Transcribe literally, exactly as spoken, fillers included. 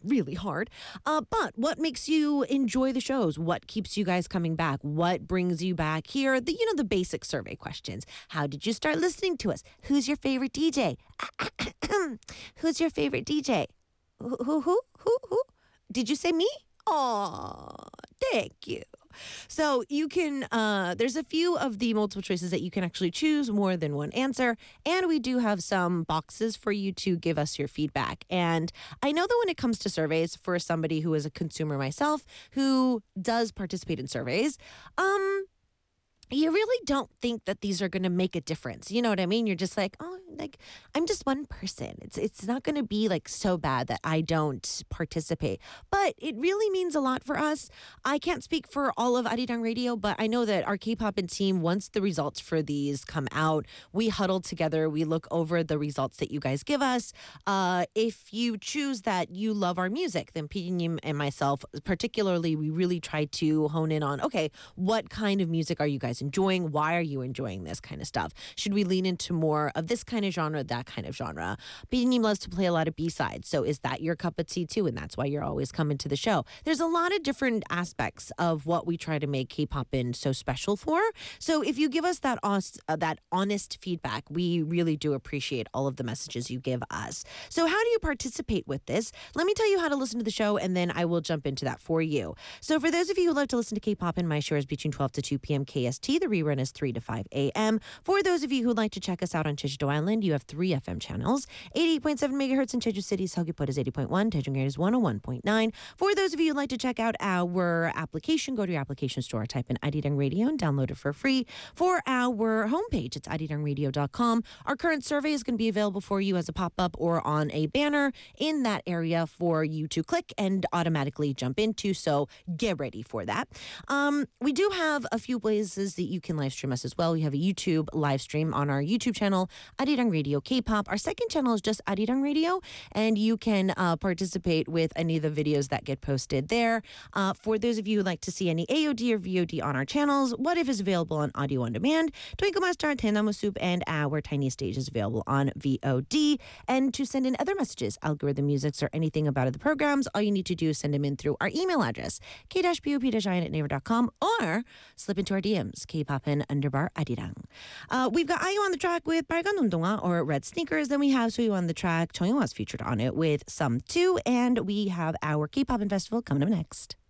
really hard. Uh, but what makes you enjoy the shows? What keeps you guys coming back? What brings you back here? The, you know, the basic survey questions. How did you start listening to us? Who's your favorite D J? Who's your favorite D J? Who, who, who, who, who? Did you say me? Oh, thank you. So you can, uh, there's a few of the multiple choices that you can actually choose more than one answer. And we do have some boxes for you to give us your feedback. And I know that when it comes to surveys, for somebody who is a consumer myself, who does participate in surveys, um, you really don't think that these are going to make a difference. You know what I mean? You're just like, oh, like, I'm just one person. It's it's not going to be like so bad that I don't participate. But it really means a lot for us. I can't speak for all of Arirang Radio, but I know that our K-pop and team, once the results for these come out, we huddle together. We look over the results that you guys give us. Uh, if you choose that you love our music, then Pidinim and myself, particularly, we really try to hone in on, okay, what kind of music are you guys enjoying? Why are you enjoying this kind of stuff? Should we lean into more of this kind of genre, that kind of genre? Pidinim loves to play a lot of B-sides. So is that your cup of tea too? And that's why you're always coming to the show. There's a lot of different aspects of what we try to make K-pop in so special for. So if you give us that, os- uh, that honest feedback, we really do appreciate all of the messages you give us. So how do you participate with this? Let me tell you how to listen to the show, and then I will jump into that for you. So for those of you who love to listen to K-pop in, my show is between twelve to two p.m. K S T. The rerun is three to five a.m. For those of you who would like to check us out on Jeju-do Island, you have three F M channels. eighty-eight point seven megahertz in Jeju City, Seogwipo is eighty point one, Daejeon is one oh one point nine. For those of you who'd like to check out our application, go to your application store, type in Arirang Radio and download it for free. For our homepage, it's arirang radio dot com. Our current survey is going to be available for you as a pop-up or on a banner in that area for you to click and automatically jump into, so get ready for that. Um, we do have a few places that you can live stream us as well. We have a YouTube live stream on our YouTube channel, Arirang Radio K-pop. Our second channel is just Arirang Radio, and you can uh, participate with any of the videos that get posted there. Uh, for those of you who like to see any A O D or V O D on our channels, What If is available on audio on demand. Twinkle Master, Tenamu Soup, and our Tiny Stage is available on V O D. And to send in other messages, algorithm musics, or anything about the programs, all you need to do is send them in through our email address, k pop at naver dot com, or slip into our D Ms, kpopin underbar arirang. Uh, we've got IU on the track with 빨간 운동화, or Red Sneakers. Then we have Soyu on the track. Chongyunhwa's featured on it with Some Too. And we have our K-pop and Festival coming up next.